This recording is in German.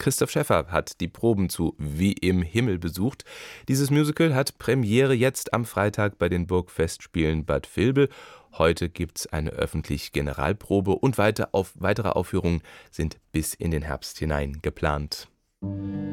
Christoph Schäffer hat die Proben zu Wie im Himmel besucht. Dieses Musical hat Premiere jetzt am Freitag bei den Burgfestspielen Bad Vilbel. Heute gibt's eine öffentliche Generalprobe und weitere Aufführungen sind bis in den Herbst hinein geplant.